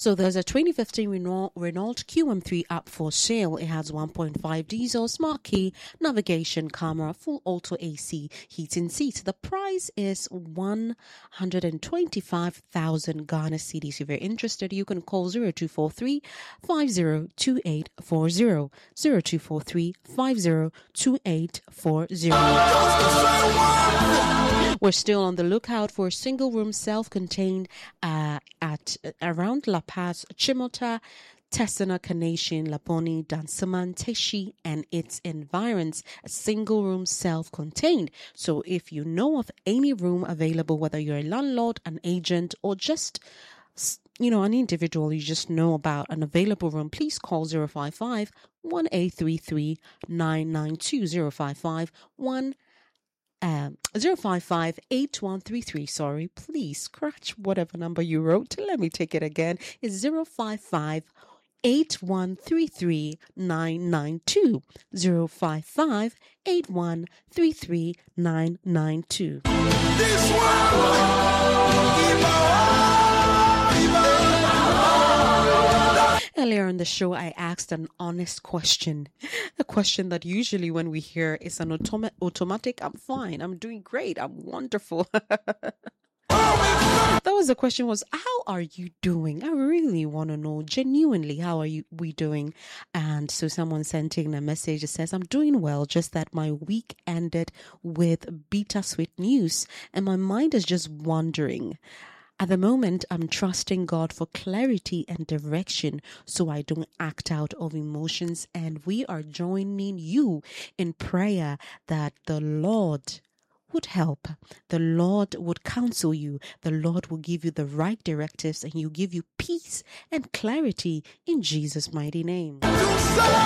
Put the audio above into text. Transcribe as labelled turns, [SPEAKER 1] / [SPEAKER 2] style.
[SPEAKER 1] So there's a 2015 Renault QM3 up for sale. It has 1.5 diesel, smart key, navigation, camera, full auto AC, heating seats. The price is 125,000 Ghana cedis. If you're interested, you can call 0243 502840. 0243 502840. We're still on the lookout for a single room self-contained at around La Paz, Chimota, Tessana, Kanation, Laboni, Dansaman, Teshi, and its environs, a single room self-contained. So if you know of any room available, whether you're a landlord, an agent, or just an individual, you just know about an available room, please call 055 1833 992 055 055 8133. Sorry, please scratch whatever number you wrote. Let me take it again. It's 055 8133 992 055 8133 992. This Earlier in the show, I asked an honest question, a question that usually when we hear is an automatic, I'm fine, I'm doing great, I'm wonderful. The question was, how are you doing? I really want to know genuinely, how are we doing? And so someone sent in a message that says, I'm doing well, just that my week ended with bittersweet news and my mind is just wandering. At the moment, I'm trusting God for clarity and direction so I don't act out of emotions. And we are joining you in prayer that the Lord would help. The Lord would counsel you. The Lord will give you the right directives and He'll give you peace and clarity in Jesus' mighty name.